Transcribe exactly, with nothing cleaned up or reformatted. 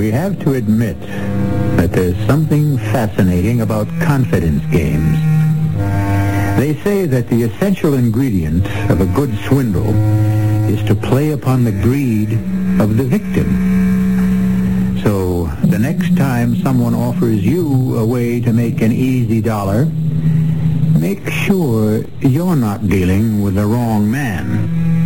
we have to admit that there's something fascinating about confidence games. They say that the essential ingredient of a good swindle is to play upon the greed of the victim. So the next time someone offers you a way to make an easy dollar, make sure you're not dealing with the wrong man.